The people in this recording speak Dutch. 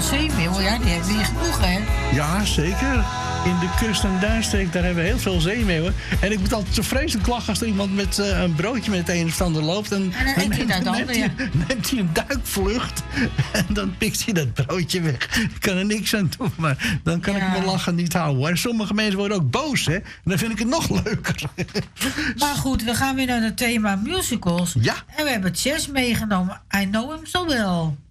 zeemeeuwen, ja, die hebben we hier genoeg, hè? Ja, zeker. In de kust- en duinstreek, daar hebben we heel veel zeemeeuwen. En ik moet altijd zo vreselijk lachen als er iemand met een broodje met het een of ander loopt. En dan eet hij dat ander, ja. Neemt hij een duikvlucht en dan pikt hij dat broodje weg. Ik kan er niks aan doen, maar dan kan ik mijn lachen niet houden. En sommige mensen worden ook boos, hè. En dan vind ik het nog leuker. Maar goed, we gaan weer naar het thema musicals. Ja. En we hebben Chess meegenomen. I Know Him So Well.